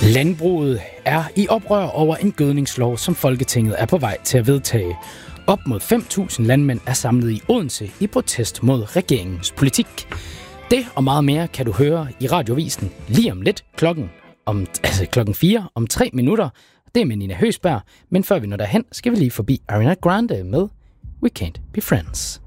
Landbruget er i oprør over en gødningslov, som Folketinget er på vej til at vedtage. Op mod 5.000 landmænd er samlet i Odense i protest mod regeringens politik. Det og meget mere kan du høre i Radiovisen lige om lidt klokken 4 om 3 minutter. Det er med Nina Høsberg, men før vi når derhen, skal vi lige forbi Ariana Grande med We Can't Be Friends.